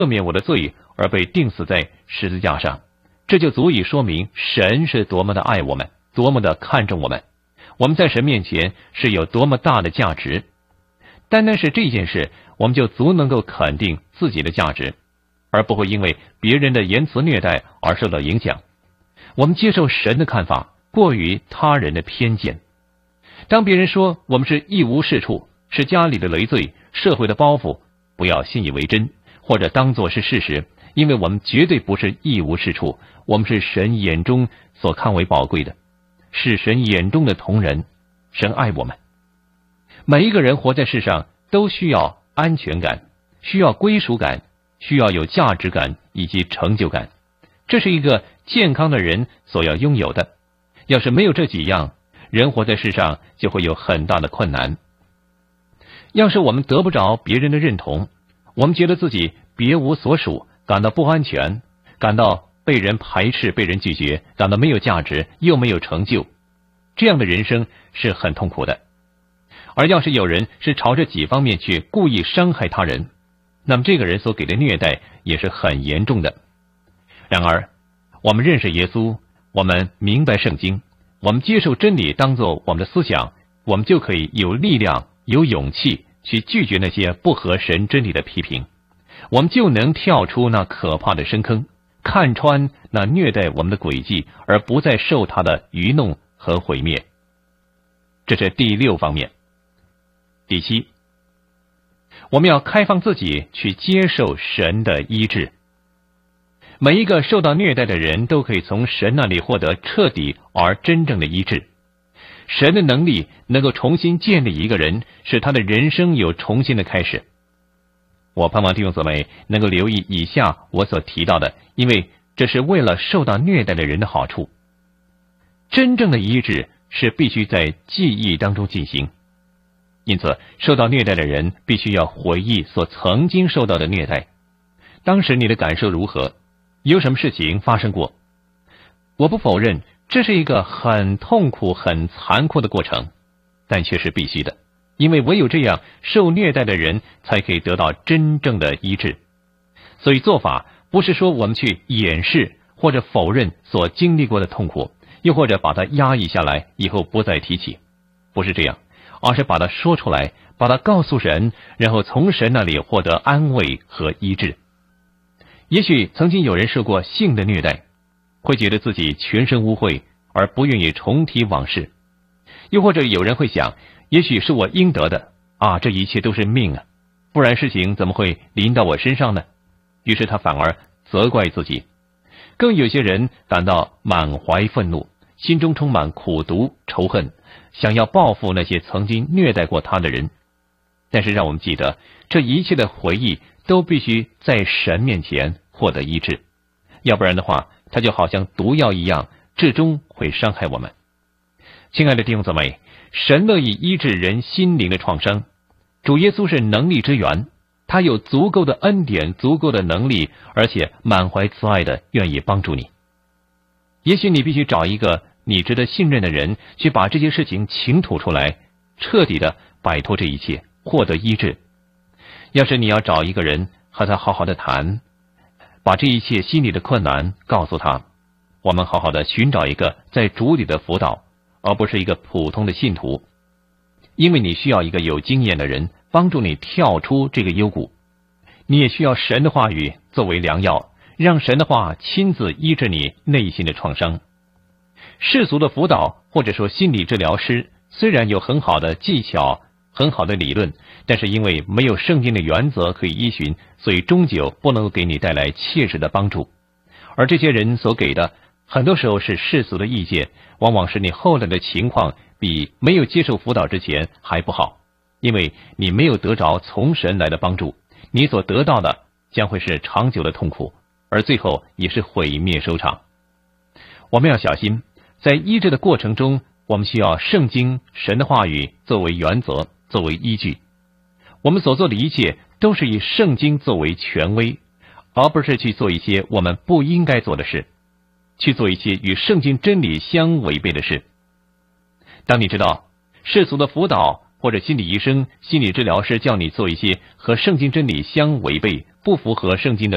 赦免我的罪而被钉死在十字架上，这就足以说明神是多么的爱我们，多么的看重我们，我们在神面前是有多么大的价值。单单是这件事，我们就足能够肯定自己的价值，而不会因为别人的言辞虐待而受到影响。我们接受神的看法，过于他人的偏见。当别人说我们是一无是处，是家里的累赘，社会的包袱，不要信以为真，或者当作是事实，因为我们绝对不是一无是处，我们是神眼中所看为宝贵的，是神眼中的同人。神爱我们。每一个人活在世上都需要安全感，需要归属感，需要有价值感以及成就感，这是一个健康的人所要拥有的。要是没有这几样，人活在世上就会有很大的困难。要是我们得不着别人的认同，我们觉得自己别无所属，感到不安全，感到被人排斥，被人拒绝，感到没有价值，又没有成就，这样的人生是很痛苦的。而要是有人是朝着几方面去故意伤害他人，那么这个人所给的虐待也是很严重的。然而我们认识耶稣，我们明白圣经，我们接受真理当作我们的思想，我们就可以有力量有勇气去拒绝那些不合神真理的批评，我们就能跳出那可怕的深坑，看穿那虐待我们的诡计，而不再受他的愚弄和毁灭。这是第6方面。第7，我们要开放自己去接受神的医治。每一个受到虐待的人都可以从神那里获得彻底而真正的医治。神的能力能够重新建立一个人，使他的人生有重新的开始。我盼望弟兄姊妹能够留意以下我所提到的，因为这是为了受到虐待的人的好处。真正的医治是必须在记忆当中进行，因此受到虐待的人必须要回忆所曾经受到的虐待。当时你的感受如何？有什么事情发生过？我不否认这是一个很痛苦很残酷的过程，但却是必须的，因为唯有这样，受虐待的人才可以得到真正的医治。所以做法不是说我们去掩饰或者否认所经历过的痛苦，又或者把它压抑下来，以后不再提起，不是这样，而是把它说出来，把它告诉神，然后从神那里获得安慰和医治。也许曾经有人受过性的虐待，会觉得自己全身污秽，而不愿意重提往事。又或者有人会想，也许是我应得的啊，这一切都是命啊，不然事情怎么会临到我身上呢？于是他反而责怪自己。更有些人感到满怀愤怒，心中充满苦毒仇恨，想要报复那些曾经虐待过他的人。但是让我们记得，这一切的回忆都必须在神面前获得医治，要不然的话，它就好像毒药一样，至终会伤害我们。亲爱的弟兄姊妹，神乐意医治人心灵的创伤，主耶稣是能力之源，他有足够的恩典，足够的能力，而且满怀慈爱的愿意帮助你。也许你必须找一个你值得信任的人，去把这些事情倾吐出来，彻底的摆脱这一切，获得医治。要是你要找一个人和他好好的谈，把这一切心里的困难告诉他，我们好好的寻找一个在主里的辅导，而不是一个普通的信徒。因为你需要一个有经验的人帮助你跳出这个幽谷，你也需要神的话语作为良药，让神的话亲自医治你内心的创伤。世俗的辅导或者说心理治疗师虽然有很好的技巧，很好的理论，但是因为没有圣经的原则可以依循，所以终究不能够给你带来切实的帮助。而这些人所给的很多时候是世俗的意见，往往使你后来的情况比没有接受辅导之前还不好，因为你没有得着从神来的帮助，你所得到的将会是长久的痛苦，而最后也是毁灭收场。我们要小心，在医治的过程中，我们需要圣经神的话语作为原则，作为依据。我们所做的一切都是以圣经作为权威，而不是去做一些我们不应该做的事，去做一些与圣经真理相违背的事。当你知道世俗的辅导或者心理医生、心理治疗师叫你做一些和圣经真理相违背、不符合圣经的